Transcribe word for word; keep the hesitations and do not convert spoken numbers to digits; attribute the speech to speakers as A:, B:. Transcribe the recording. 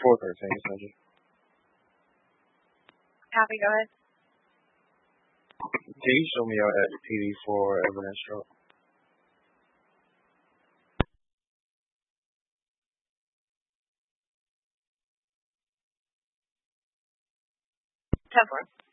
A: four thirteen, Sandra.
B: Copy, go ahead.
A: Can you show me your P D for evidence stroke?
B: ten four.